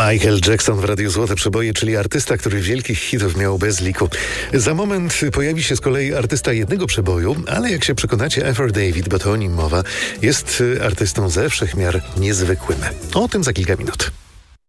Michael Jackson w Radiu Złote Przeboje, czyli artysta, który wielkich hitów miał bez liku. Za moment pojawi się z kolei artysta jednego przeboju, ale jak się przekonacie, Ever David, bo to o nim mowa, jest artystą ze wszechmiar niezwykłym. O tym za kilka minut.